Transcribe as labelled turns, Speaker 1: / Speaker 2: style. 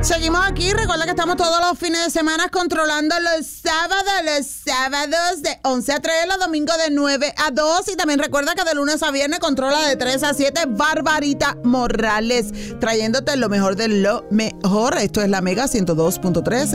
Speaker 1: Seguimos aquí. Recuerda que estamos todos los fines de semana controlando los sábados de 11 a 3, los domingos de 9 a 2. Y también recuerda que de lunes a viernes controla de 3 a 7 Barbarita Morales, trayéndote lo mejor de lo mejor. Esto es la Mega 102.3.